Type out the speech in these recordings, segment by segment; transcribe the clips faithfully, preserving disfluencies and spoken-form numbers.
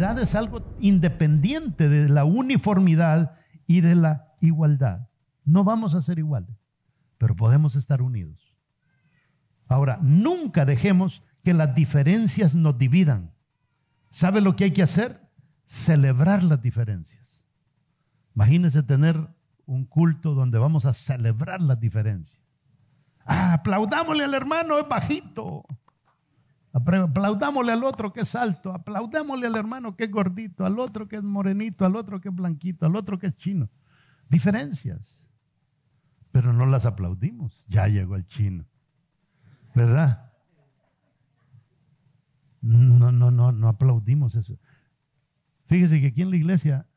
unidad es algo independiente de la uniformidad y de la igualdad. No vamos a ser iguales, pero podemos estar unidos. Ahora, nunca dejemos que las diferencias nos dividan. ¿Sabe lo que hay que hacer? Celebrar las diferencias. Imagínese tener un culto donde vamos a celebrar las diferencias. Ah, aplaudámosle al hermano, es bajito. Aplaudámosle al otro que es alto. Aplaudámosle al hermano que es gordito, al otro que es morenito, al otro que es blanquito, al otro que es chino. Diferencias. Pero no las aplaudimos. Ya llegó el chino. ¿Verdad? No, no, no, no aplaudimos eso. Fíjese que aquí en la iglesia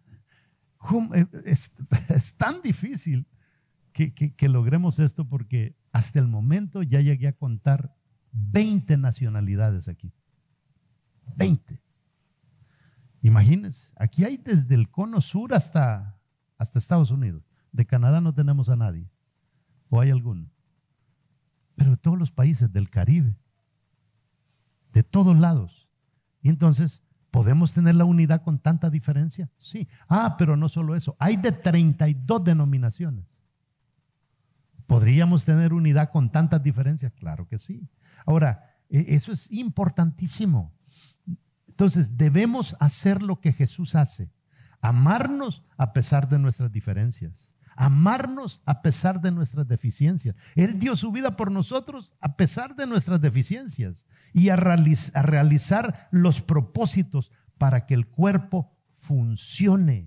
es, es tan difícil que, que, que logremos esto, porque hasta el momento ya llegué a contar veinte nacionalidades aquí. veinte. Imagínense, aquí hay desde el cono sur hasta, hasta Estados Unidos. De Canadá no tenemos a nadie. ¿O hay alguno? Pero todos los países del Caribe, de todos lados. Y entonces, ¿podemos tener la unidad con tanta diferencia? Sí. Ah, pero no solo eso. Hay de treinta y dos denominaciones. ¿Podríamos tener unidad con tantas diferencias? Claro que sí. Ahora, eso es importantísimo. Entonces, debemos hacer lo que Jesús hace. Amarnos a pesar de nuestras diferencias. Amarnos a pesar de nuestras deficiencias. Él dio su vida por nosotros a pesar de nuestras deficiencias. Y a, realiz- a realizar los propósitos para que el cuerpo funcione.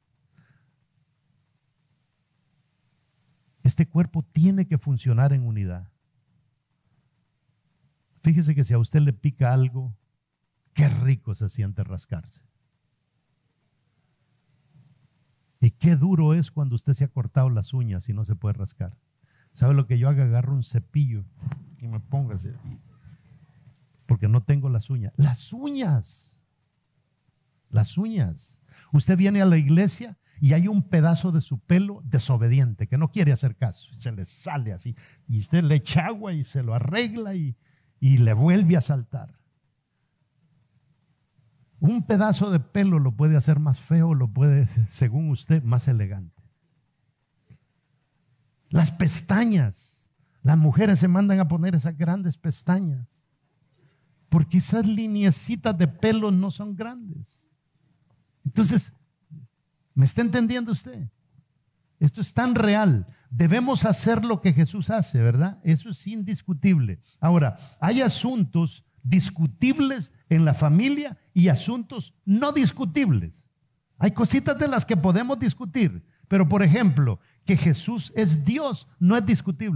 Este cuerpo tiene que funcionar en unidad. Fíjese que si a usted le pica algo, qué rico se siente rascarse. Y qué duro es cuando usted se ha cortado las uñas y no se puede rascar. ¿Sabe lo que yo hago? Agarro un cepillo y me pongo así, porque no tengo las uñas. Las uñas. Las uñas. Usted viene a la iglesia y hay un pedazo de su pelo desobediente, que no quiere hacer caso. Se le sale así. Y usted le echa agua y se lo arregla y, y le vuelve a saltar. Un pedazo de pelo lo puede hacer más feo, lo puede, según usted, más elegante. Las pestañas. Las mujeres se mandan a poner esas grandes pestañas, porque esas lineecitas de pelo no son grandes. Entonces, ¿me está entendiendo usted? Esto es tan real. Debemos hacer lo que Jesús hace, ¿verdad? Eso es indiscutible. Ahora, hay asuntos discutibles en la familia y asuntos no discutibles. Hay cositas de las que podemos discutir, pero por ejemplo, que Jesús es Dios no es discutible.